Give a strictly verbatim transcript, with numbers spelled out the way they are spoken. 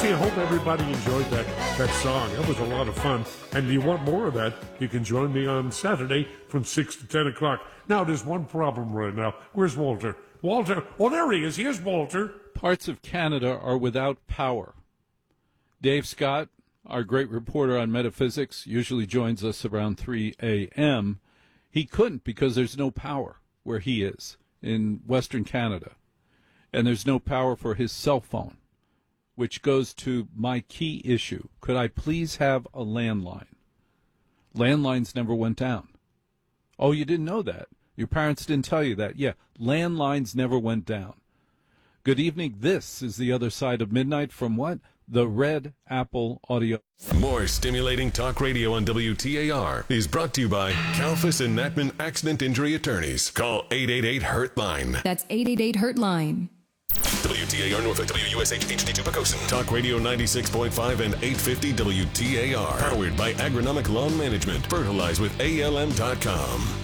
Hey, I hope everybody enjoyed that, that song. That was a lot of fun. And if you want more of that, you can join me on Saturday from six to ten o'clock. Now, there's one problem right now. Where's Walter? Walter? Oh, there he is. Here's Walter. Parts of Canada are without power. Dave Scott, our great reporter on metaphysics, usually joins us around three a.m. He couldn't because there's no power where he is in Western Canada. And there's no power for his cell phone, which goes to my key issue. Could I please have a landline? Landlines never went down. Oh, you didn't know that? Your parents didn't tell you that? Yeah, landlines never went down. Good evening. This is The Other Side of Midnight from what? The Red Apple Audio. More stimulating talk radio on W T A R is brought to you by Kalfas and Natman Accident Injury Attorneys. Call eight eight eight, hurt line. That's eight eight eight, hurt line. W T A R Norfolk, W U S H H D two Pocosin. Talk Radio ninety-six point five and eight fifty W T A R. Powered by Agronomic Lawn Management. Fertilize with A L M dot com.